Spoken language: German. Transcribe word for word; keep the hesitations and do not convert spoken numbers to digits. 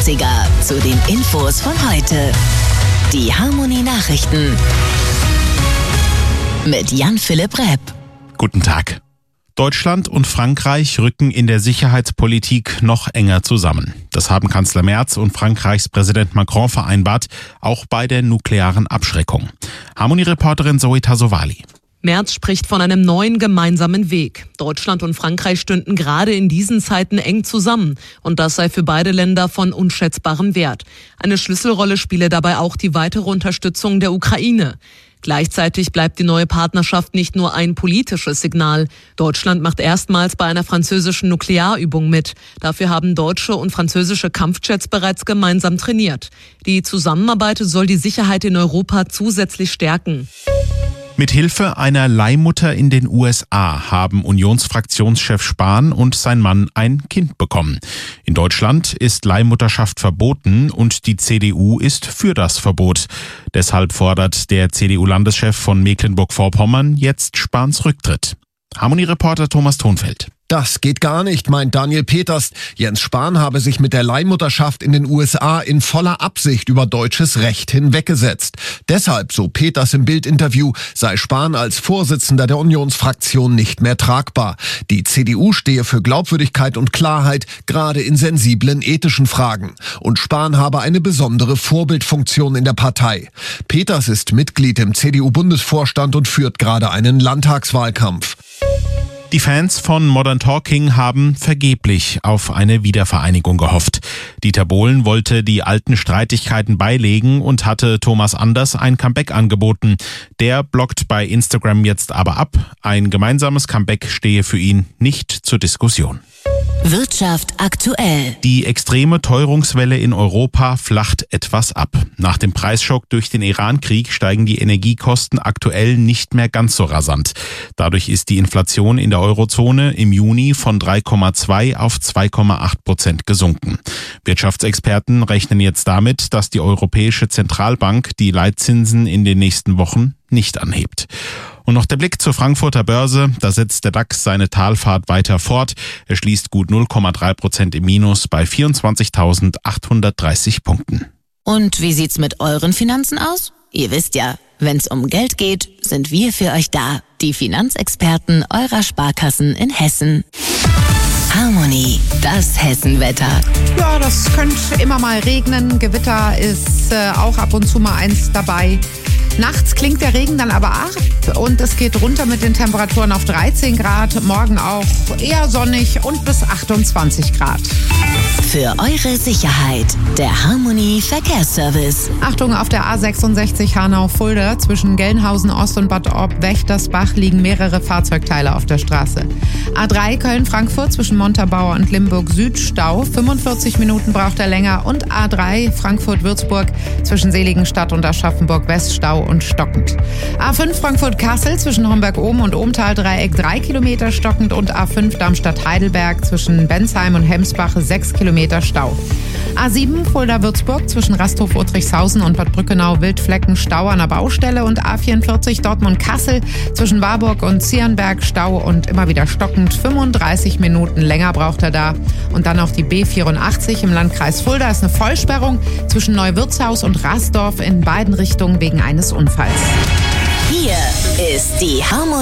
neunziger zu den Infos von heute. Die Harmony Nachrichten mit Jan-Philipp Repp. Guten Tag. Deutschland und Frankreich rücken in der Sicherheitspolitik noch enger zusammen. Das haben Kanzler Merz und Frankreichs Präsident Macron vereinbart, auch bei der nuklearen Abschreckung. Harmony-Reporterin Zoe Tassovali. Merz spricht von einem neuen gemeinsamen Weg. Deutschland und Frankreich stünden gerade in diesen Zeiten eng zusammen. Und das sei für beide Länder von unschätzbarem Wert. Eine Schlüsselrolle spiele dabei auch die weitere Unterstützung der Ukraine. Gleichzeitig bleibt die neue Partnerschaft nicht nur ein politisches Signal. Deutschland macht erstmals bei einer französischen Nuklearübung mit. Dafür haben deutsche und französische Kampfjets bereits gemeinsam trainiert. Die Zusammenarbeit soll die Sicherheit in Europa zusätzlich stärken. Mit Hilfe einer Leihmutter in den U S A haben Unionsfraktionschef Spahn und sein Mann ein Kind bekommen. In Deutschland ist Leihmutterschaft verboten und die C D U ist für das Verbot. Deshalb fordert der C D U-Landeschef von Mecklenburg-Vorpommern jetzt Spahns Rücktritt. Harmony-Reporter Thomas Thonfeld. Das geht gar nicht, meint Daniel Peters. Jens Spahn habe sich mit der Leihmutterschaft in den U S A in voller Absicht über deutsches Recht hinweggesetzt. Deshalb, so Peters im Bild-Interview, sei Spahn als Vorsitzender der Unionsfraktion nicht mehr tragbar. Die C D U stehe für Glaubwürdigkeit und Klarheit, gerade in sensiblen ethischen Fragen. Und Spahn habe eine besondere Vorbildfunktion in der Partei. Peters ist Mitglied im C D U-Bundesvorstand und führt gerade einen Landtagswahlkampf. Die Fans von Modern Talking haben vergeblich auf eine Wiedervereinigung gehofft. Dieter Bohlen wollte die alten Streitigkeiten beilegen und hatte Thomas Anders ein Comeback angeboten. Der blockt bei Instagram jetzt aber ab. Ein gemeinsames Comeback stehe für ihn nicht zur Diskussion. Wirtschaft aktuell. Die extreme Teuerungswelle in Europa flacht etwas ab. Nach dem Preisschock durch den Iran-Krieg steigen die Energiekosten aktuell nicht mehr ganz so rasant. Dadurch ist die Inflation in der Eurozone im Juni von drei Komma zwei auf zwei Komma acht Prozent gesunken. Wirtschaftsexperten rechnen jetzt damit, dass die Europäische Zentralbank die Leitzinsen in den nächsten Wochen nicht anhebt. Und noch der Blick zur Frankfurter Börse. Da setzt der DAX seine Talfahrt weiter fort. Er schließt gut null Komma drei Prozent im Minus bei vierundzwanzigtausendachthundertdreißig Punkten. Und wie sieht's mit euren Finanzen aus? Ihr wisst ja, wenn's um Geld geht, sind wir für euch da. Die Finanzexperten eurer Sparkassen in Hessen. Harmony, das Hessenwetter. Ja, das könnte immer mal regnen. Gewitter ist äh, auch ab und zu mal eins dabei. Nachts klingt der Regen dann aber ab und es geht runter mit den Temperaturen auf dreizehn Grad. Morgen auch eher sonnig und bis achtundzwanzig Grad. Für eure Sicherheit, der Harmony Verkehrsservice. Achtung, auf der A sechsundsechzig Hanau-Fulda zwischen Gelnhausen Ost und Bad Orb-Wächtersbach liegen mehrere Fahrzeugteile auf der Straße. A drei Köln-Frankfurt zwischen Montabaur und Limburg Süd Stau. fünfundvierzig Minuten braucht er länger. Und A drei Frankfurt-Würzburg zwischen Seligenstadt und Aschaffenburg West Stau und stockend. A fünf Frankfurt-Kassel zwischen Homberg-Ohm und Ohmtal-Dreieck drei Kilometer stockend und A fünf Darmstadt-Heidelberg zwischen Bensheim und Hemsbach sechs Kilometer Stau. A sieben Fulda-Würzburg zwischen Rasthof-Uttrichshausen und Bad Brückenau-Wildflecken Stau an der Baustelle und A vierundvierzig Dortmund-Kassel zwischen Warburg und Zierenberg Stau und immer wieder stockend. fünfunddreißig Minuten länger braucht er da. Und dann auch die B vierundachtzig im Landkreis Fulda ist eine Vollsperrung zwischen Neuwirtshaus und Rasdorf in beiden Richtungen wegen eines Unfalls. Hier ist die Harmony.